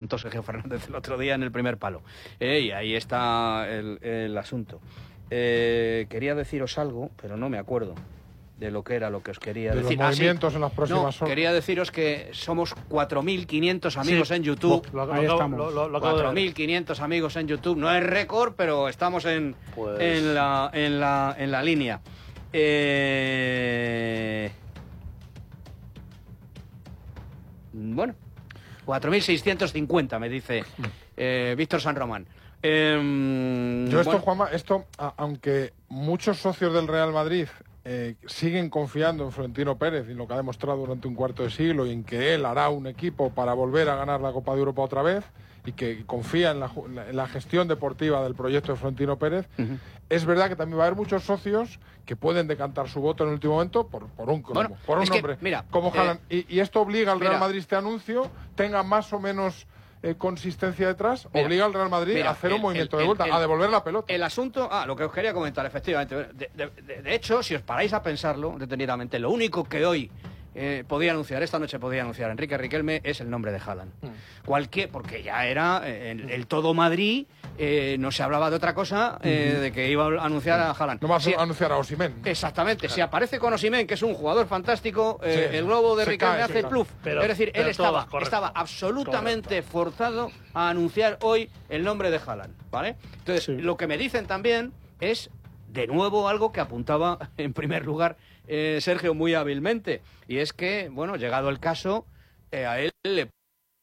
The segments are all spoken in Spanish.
contó Sergio Fernández el otro día en el primer palo. Y ahí está el asunto. Quería deciros algo, pero no me acuerdo de lo que era lo que os quería decir. Los movimientos en las próximas horas. Quería deciros que somos 4.500 amigos en YouTube. Ahí estamos. 4.500 amigos en YouTube. No es récord, pero estamos en la línea. Bueno, 4.650 me dice Víctor San Román. Juanma, aunque muchos socios del Real Madrid siguen confiando en Florentino Pérez y en lo que ha demostrado durante un cuarto de siglo y en que él hará un equipo para volver a ganar la Copa de Europa otra vez y que confía en la gestión deportiva del proyecto de Florentino Pérez, es verdad que también va a haber muchos socios que pueden decantar su voto en el último momento por un cromo, por un nombre, como Haaland. Y esto obliga al Real Madrid, este anuncio, tenga más o menos consistencia detrás, obliga al Real Madrid a hacer un movimiento de vuelta, a devolver la pelota. El asunto, lo que os quería comentar, efectivamente. De hecho, si os paráis a pensarlo detenidamente, lo único que hoy esta noche podía anunciar Enrique Riquelme es el nombre de Haaland. Porque ya era el todo Madrid, no se hablaba de otra cosa, de que iba a anunciar a Haaland. No va a anunciar a Osimhen. Exactamente, si aparece con Osimhen, que es un jugador fantástico, el globo de Riquelme hace pluf. Es decir, él estaba absolutamente forzado a anunciar hoy el nombre de Haaland, ¿vale? Entonces, lo que me dicen también es, de nuevo, algo que apuntaba en primer lugar Sergio muy hábilmente, y es que, bueno, llegado el caso, a él le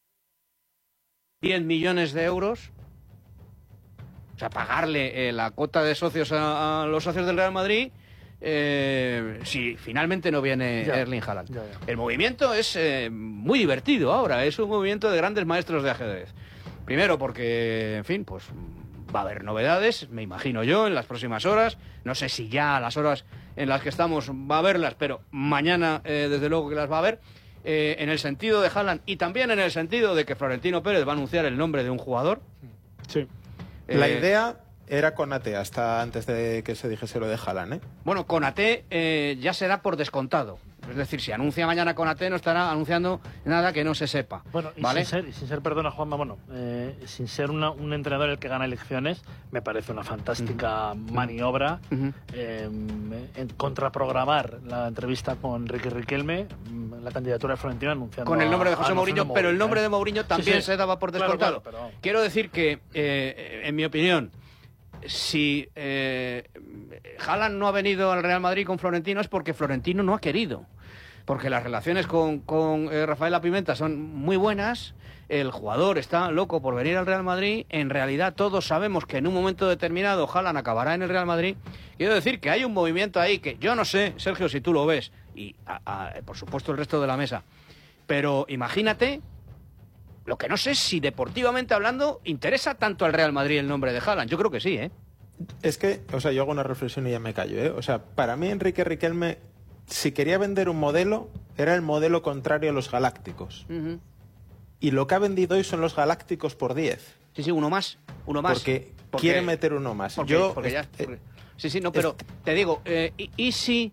10 millones de euros, o sea, pagarle la cuota de socios a los socios del Real Madrid, si finalmente no viene Erling Haaland. El movimiento es muy divertido ahora, es un movimiento de grandes maestros de ajedrez. Primero porque, en fin, pues va a haber novedades, me imagino yo, en las próximas horas. No sé si ya a las horas en las que estamos va a haberlas, pero mañana desde luego que las va a haber. En el sentido de Haaland y también en el sentido de que Florentino Pérez va a anunciar el nombre de un jugador. Sí. La idea era Konaté, hasta antes de que se dijese lo de Haaland, Bueno, Konaté ya será por descontado. Es decir, si anuncia mañana Konaté, no estará anunciando nada que no se sepa. Bueno, y ¿vale? sin ser, perdona Juanma, sin ser un entrenador el que gana elecciones, me parece una fantástica maniobra en contraprogramar la entrevista con Enrique Riquelme, la candidatura de Florentino anunciando con el nombre de José Mourinho, pero el nombre de Mourinho también sí. se daba por descontado. Claro. Quiero decir que, en mi opinión, si Haaland no ha venido al Real Madrid con Florentino es porque Florentino no ha querido. Porque las relaciones con Rafaela Pimenta son muy buenas, el jugador está loco por venir al Real Madrid, en realidad todos sabemos que en un momento determinado Haaland acabará en el Real Madrid. Quiero decir que hay un movimiento ahí que yo no sé, Sergio, si tú lo ves, y por supuesto el resto de la mesa, pero imagínate, lo que no sé es si deportivamente hablando interesa tanto al Real Madrid el nombre de Haaland. Yo creo que sí, Es que, yo hago una reflexión y ya me callo, para mí Enrique Riquelme, si quería vender un modelo, era el modelo contrario a los galácticos. Y lo que ha vendido hoy son los galácticos por 10. Sí, uno más. Porque quiere meter uno más. Pero te digo, ¿y si...?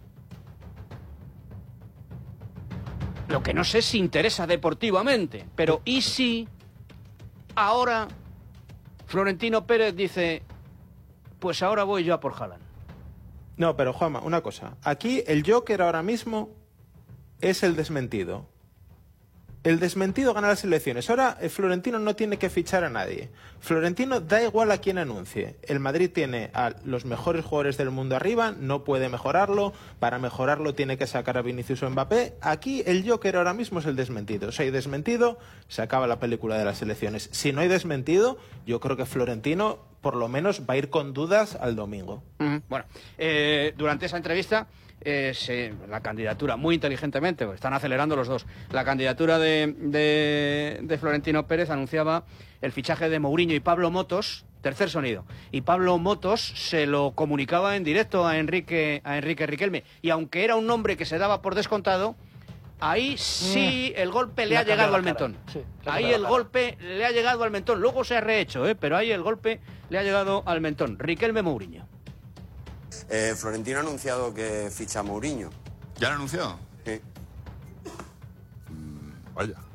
Lo que no sé si interesa deportivamente, pero ¿y si ahora Florentino Pérez dice, pues ahora voy yo a por Haaland? No, pero Juanma, una cosa. Aquí el Joker ahora mismo es el desmentido. El desmentido gana las elecciones. Ahora Florentino no tiene que fichar a nadie. Florentino da igual a quién anuncie. El Madrid tiene a los mejores jugadores del mundo arriba, no puede mejorarlo. Para mejorarlo tiene que sacar a Vinicius o Mbappé. Aquí el Joker ahora mismo es el desmentido. Si hay desmentido, se acaba la película de las elecciones. Si no hay desmentido, yo creo que Florentino por lo menos va a ir con dudas al domingo. Bueno, durante esa entrevista... la candidatura, muy inteligentemente, pues están acelerando los dos, la candidatura de Florentino Pérez anunciaba el fichaje de Mourinho y Pablo Motos, tercer sonido, y Pablo Motos se lo comunicaba en directo a Enrique Riquelme, y aunque era un nombre que se daba por descontado, ahí sí el golpe le ha llegado al mentón. Ahí el golpe le ha llegado al mentón, luego se ha rehecho, pero ahí el golpe le ha llegado al mentón. Riquelme, Mourinho. Florentino ha anunciado que ficha a Mourinho. ¿Ya lo ha anunciado? Sí. Vaya.